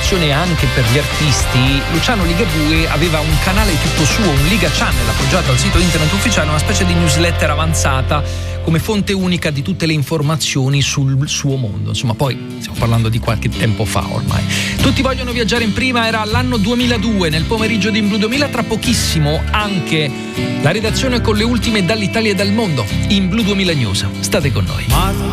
informazione anche per gli artisti, Luciano Ligabue aveva un canale tutto suo, un Liga Channel appoggiato al sito internet ufficiale, una specie di newsletter avanzata come fonte unica di tutte le informazioni sul suo mondo. Insomma, poi stiamo parlando di qualche tempo fa ormai. Tutti vogliono viaggiare in prima, era l'anno 2002, nel pomeriggio di In Blu 2000. Tra pochissimo anche la redazione con le ultime dall'Italia e dal mondo. In Blu 2000 News. State con noi.